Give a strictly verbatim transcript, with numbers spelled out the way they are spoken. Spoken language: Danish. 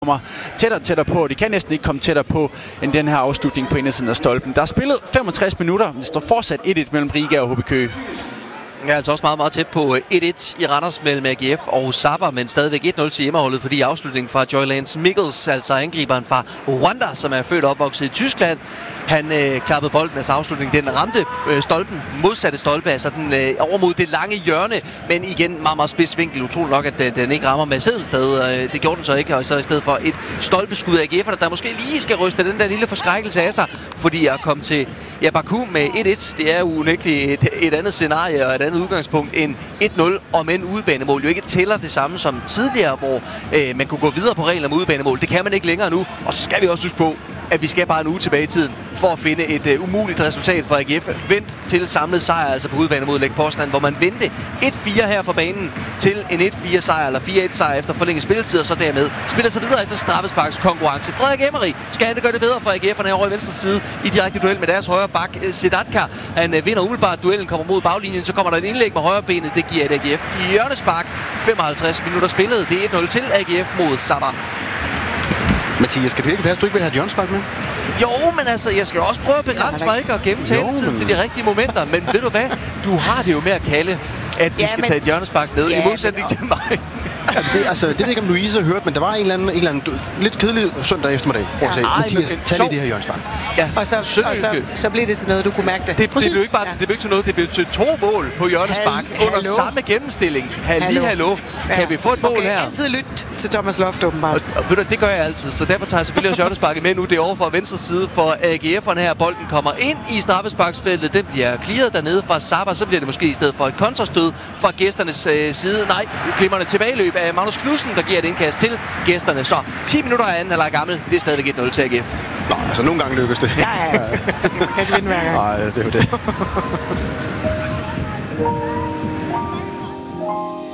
kommer tættere og tættere på. De kan næsten ikke komme tættere på end den her afslutning på indersiden af stolpen. Der er spillet femogtres minutter. Det står fortsat et et mellem Riga og H B Køge. Ja, altså også meget, meget tæt på et et i Randers mellem A G F og Sabah, men stadigvæk et nul til hjemmeholdet, fordi afslutningen fra Joylands Mikkels, altså angriberen fra Rwanda, som er født og opvokset i Tyskland, han øh, klappede bolden, altså afslutningen, den ramte øh, stolpen, modsatte stolpe, altså den øh, over mod det lange hjørne, men igen meget, meget spids vinkel. Utroligt nok, at den, den ikke rammer med Hedensted. Øh, det gjorde den så ikke, og så i stedet for et stolpeskud af A G F'erne, der måske lige skal ryste den der lille forskrækkelse af sig, fordi at komme til ja, Baku med et et, det er jo unægteligt et, et andet scenarie og et andet udgangspunkt end et nul, og med en udebanemål jo ikke tæller det samme som tidligere, hvor øh, man kunne gå videre på regler med udebanemål. Det kan man ikke længere nu, og så skal vi også huske på, at vi skal bare en uge tilbage i tiden for at finde et uh, umuligt resultat for A G F. Vent til samlet sejr, altså på udebane mod Lech Poznan, hvor man vendte et fire her fra banen til en et fire sejr, eller fire et sejr efter forlænget spilletid, og så dermed spiller sig videre efter straffesparks konkurrence. Frederik Emery skal han gøre det bedre for A G F'erne herovre i venstre side i direkte duel med deres højre bak, Sedatka. Han uh, vinder umiddelbart duellen, kommer mod baglinjen, så kommer der et indlæg med højre benet, det giver et A G F i hjørnespark. femoghalvtreds minutter spillet, det er et nul til A G F mod Sabah. Mathias, skal det virkelig passe, du ikke vil have et hjørnespark med? Jo, men altså, jeg skal også prøve at begrænse mig ikke og gemme taletiden men... til de rigtige momenter. Men ved du hvad? Du har det jo med at kalde, at vi ja, skal men... tage et hjørnespark med, ja, i modsætning men... til mig. det, altså, det ved jeg ikke, om Louise har hørt, men der var en eller anden, en eller anden lidt kedelig søndag eftermiddag, hvor jeg sagde, Mathias, tag lige det her hjørnespark. Ja, og, så, og så, så blev det til noget, du kunne mærke det. Det, det blev ikke bare ja. til, det blev ikke til noget, det blev til to mål på hjørnespark Hal under hallo. samme gennemstilling. Halli, hallo. hallo. Ja. Kan vi få et mål okay, her? Altid lyt til Thomas Loft, åbenbart. Og, og ved du, det gør jeg altid, så derfor tager jeg selvfølgelig også hjørnesparket med nu. Det er over for venstre side for A G F'erne her. Bolden kommer ind i straffesparksfeltet. Den bliver clearet dernede fra Sabah. Så bliver det måske i stedet for et kontrastød fra gæsternes øh, side. Nej, glimrende tilbageløb af Magnus Knudsen, der giver et indkast til gæsterne. Så ti minutter af anden halvleg gammel. Det er stadigvæk et nul til A G F. Nå, altså nogle gange lykkes det. Ja, ja. Kan det vinde hver gang. Nej, det er jo det.